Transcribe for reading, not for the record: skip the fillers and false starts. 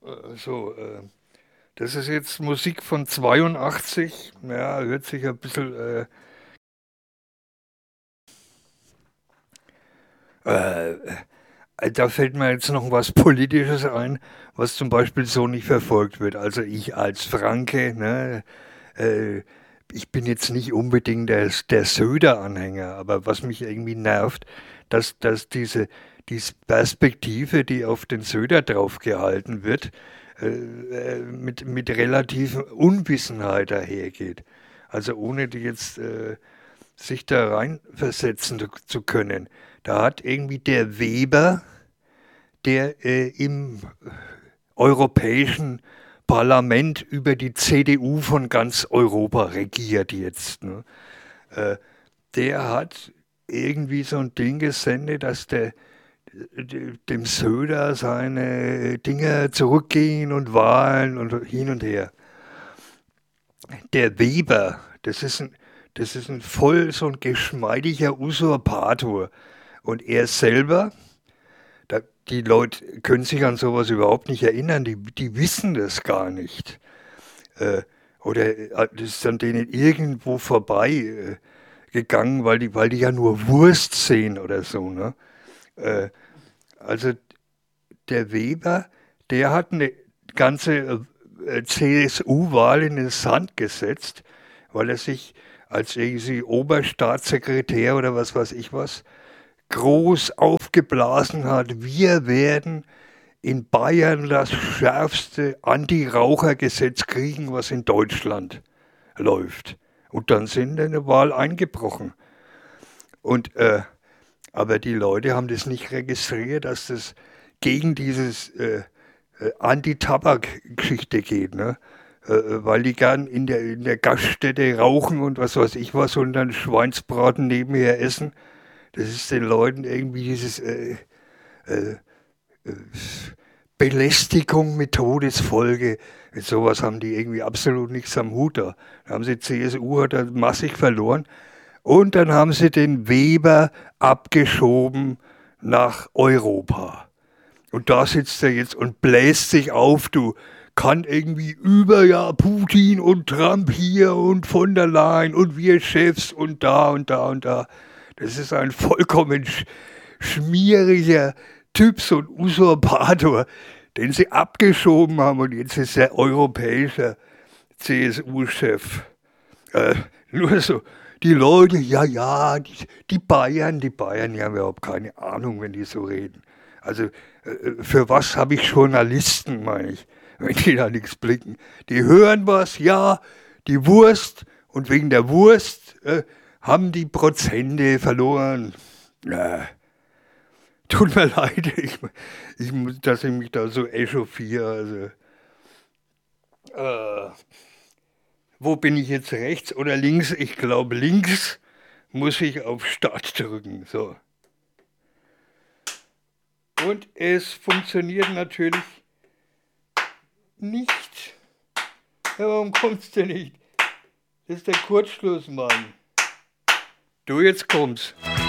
Das ist jetzt Musik von 82. Ja, hört sich ein bisschen. Äh, Da fällt mir jetzt noch was Politisches ein, was zum Beispiel so nicht verfolgt wird. Also ich als Franke, ne, äh, ich bin jetzt nicht unbedingt der Söder-Anhänger, aber was mich irgendwie nervt, dass diese Perspektive, die auf den Söder draufgehalten wird, mit relativ Unwissenheit dahergeht. Also ohne die jetzt sich da reinversetzen zu können. Da hat irgendwie der Weber, der im Europäischen Parlament über die CDU von ganz Europa regiert jetzt, ne? Äh, Der hat irgendwie so ein Ding gesendet, dass dem Söder seine Dinge zurückgehen und Wahlen und hin und her. Der Weber, das ist ein voll so ein geschmeidiger Usurpator. Und er selber, die Leute können sich an sowas überhaupt nicht erinnern, die wissen das gar nicht. Äh, das ist an denen irgendwo vorbei gegangen, weil die ja nur Wurst sehen oder so. Ne? Äh, also der Weber, der hat eine ganze CSU-Wahl in den Sand gesetzt, weil er sich als irgendwie Oberstaatssekretär oder was weiß ich was groß aufgeblasen hat. Wir werden in Bayern das schärfste Anti-Raucher-Gesetz kriegen, was in Deutschland läuft. Und dann sind in eine Wahl eingebrochen. Und, aber die Leute haben das nicht registriert, dass das gegen dieses Anti-Tabak-Geschichte geht, ne? Weil die gern in der Gaststätte rauchen und was weiß ich was und dann Schweinsbraten nebenher essen. Das ist den Leuten irgendwie dieses äh, Belästigung mit Todesfolge. Mit sowas haben die irgendwie absolut nichts am Hut da. Da haben sie CSU hat da massig verloren. Und dann haben sie den Weber abgeschoben nach Europa. Und da sitzt er jetzt und bläst sich auf, du kann irgendwie über ja Putin und Trump hier und von der Leyen und wir Chefs und da und da und da. Das ist ein vollkommen schmieriger Typ, so ein Usurpator, den sie abgeschoben haben und jetzt ist er europäischer CSU-Chef. Äh, Nur so, die Leute, ja, ja, die Bayern, die haben überhaupt keine Ahnung, wenn die so reden. Also, für was habe ich Journalisten, meine ich, wenn die da nichts blicken. Die hören was, ja, die Wurst, und wegen der Wurst haben die Prozente verloren. Äh, Tut mir leid, dass ich mich da so echauffiere. Also, äh, wo bin ich jetzt rechts oder links? Ich glaube, links muss ich auf Start drücken. So. Und es funktioniert natürlich nicht. Ja, warum kommt's denn nicht? Das ist der Kurzschluss, Mann. Du, jetzt kommt's.